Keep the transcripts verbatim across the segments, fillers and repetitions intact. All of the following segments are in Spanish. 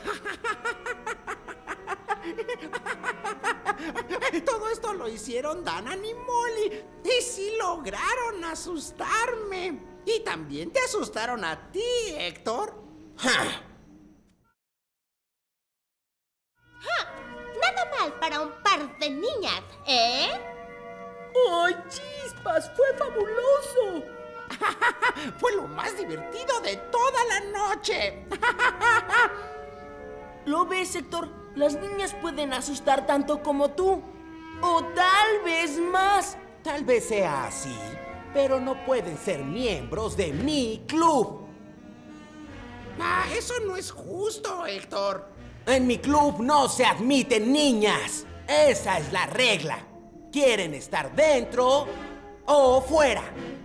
Todo esto lo hicieron Danan y Molly. Y sí lograron asustarme. Y también te asustaron a ti, Héctor. ¡Ja! Nada mal para un par de niñas, ¿eh? ¡Ay, chispas! ¡Fue fabuloso! Fue lo más divertido de toda la noche. ¿Lo ves, Héctor? Las niñas pueden asustar tanto como tú. O tal vez más. Tal vez sea así, pero no pueden ser miembros de mi club. Ah, eso no es justo, Héctor. En mi club no se admiten niñas. Esa es la regla. ¿Quieren estar dentro o fuera?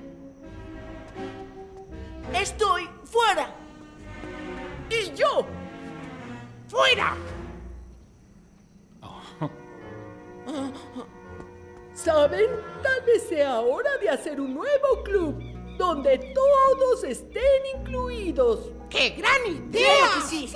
Estoy fuera. Y yo. ¡Fuera! ¿Saben? Tal vez sea hora de hacer un nuevo club donde todos estén incluidos. ¡Qué gran idea! ¡Claro que sí!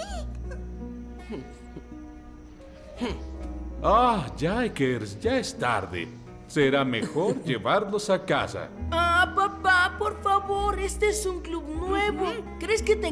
Ah, Jikers, ya es tarde. Será mejor llevarlos a casa. Ah, papá, por favor, este es un club nuevo. ¿Crees que te